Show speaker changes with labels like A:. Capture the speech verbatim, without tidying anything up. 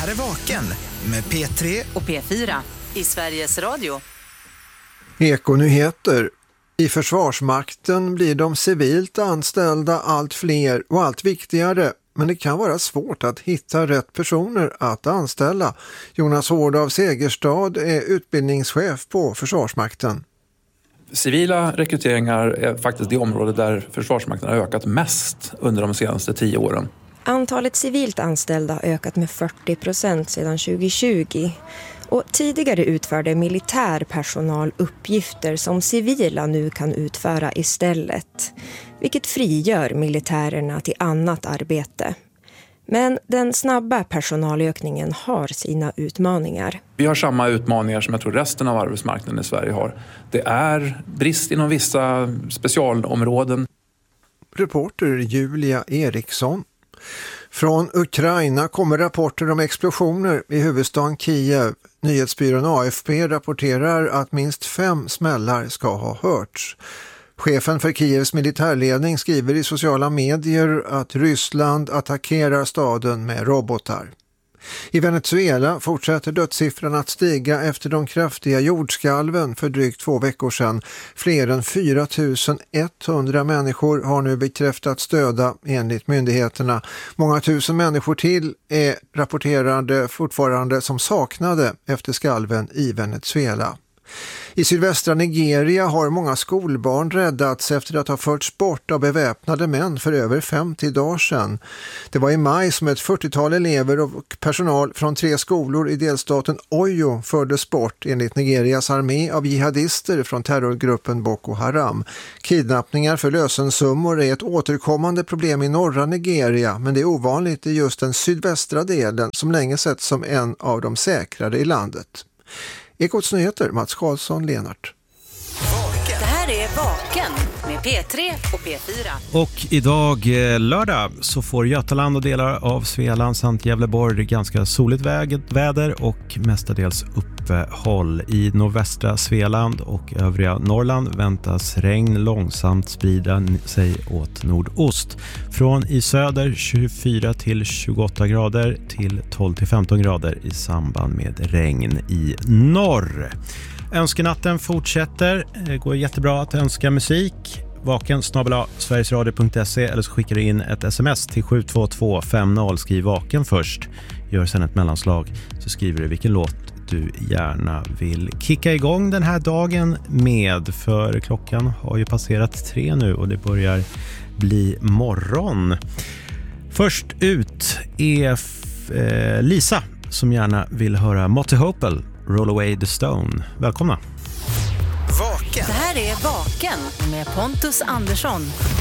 A: är vaken med P tre
B: och P fyra i Sveriges Radio.
C: Ekonyheter. I Försvarsmakten blir de civilt anställda allt fler och allt viktigare, men det kan vara svårt att hitta rätt personer att anställa. Jonas Hård av Segerstad är utbildningschef på Försvarsmakten.
D: Civila rekryteringar är faktiskt det område där Försvarsmakten har ökat mest under de senaste tio åren.
E: Antalet civilt anställda har ökat med fyrtio procent sedan tjugo tjugo. Och tidigare utförde militär personal uppgifter som civila nu kan utföra istället. Vilket frigör militärerna till annat arbete. Men den snabba personalökningen har sina utmaningar.
D: Vi har samma utmaningar som jag tror resten av arbetsmarknaden i Sverige har. Det är brist inom vissa specialområden.
C: Reporter Julia Eriksson. Från Ukraina kommer rapporter om explosioner i huvudstaden Kiev. Nyhetsbyrån A F P rapporterar att minst fem smällar ska ha hörts. Chefen för Kievs militärledning skriver i sociala medier att Ryssland attackerar staden med robotar. I Venezuela fortsätter dödssiffran att stiga efter de kraftiga jordskalven för drygt två veckor sedan. Fler än fyra tusen etthundra människor har nu bekräftats döda enligt myndigheterna. Många tusen människor till är rapporterade fortfarande som saknade efter skalven i Venezuela. I sydvästra Nigeria har många skolbarn räddats efter att ha förts bort av beväpnade män för över femtio dagar sedan. Det var i maj som ett fyrtiotal elever och personal från tre skolor i delstaten Oyo fördes bort enligt Nigerias armé av jihadister från terrorgruppen Boko Haram. Kidnappningar för lösensummor är ett återkommande problem i norra Nigeria, men det är ovanligt i just den sydvästra delen som länge sett som en av de säkrare i landet. Ekots nyheter, Mats Karlsson, Lenart.
B: Det här är Vaken med P tre och P fyra.
F: Och idag lördag så får Götaland och delar av Svealand samt Gävleborg ganska soligt väder och mestadels uppehåll. I nordvästra Svealand och övriga Norrland väntas regn långsamt sprida sig åt nordost. Från i söder tjugofyra till tjugoåtta grader till tolv till femton grader i samband med regn i norr. Önskenatten fortsätter. Det går jättebra att önska musik. Vaken snabel-a sverigesradio punkt se eller så skickar du in ett sms till sju två två fem noll. Skriv vaken först. Gör sen ett mellanslag så skriver du vilken låt du gärna vill kicka igång den här dagen med. För klockan har ju passerat tre nu och det börjar bli morgon. Först ut är eh, Lisa som gärna vill höra Motty Hopel, Roll Away the Stone. Välkomna!
A: Vaken.
B: Det här är Vaken med Pontus Andersson.